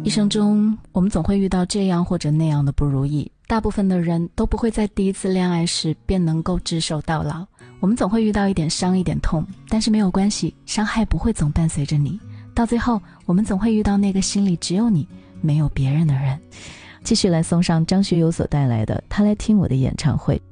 一生中我们总会遇到这样或者那样的不如意，大部分的人都不会在第一次恋爱时便能够执手到老。我们总会遇到一点伤一点痛，但是没有关系，伤害不会总伴随着你，到最后我们总会遇到那个心里只有你没有别人的人。 继续来送上张学友所带来的《他来听我的演唱会》。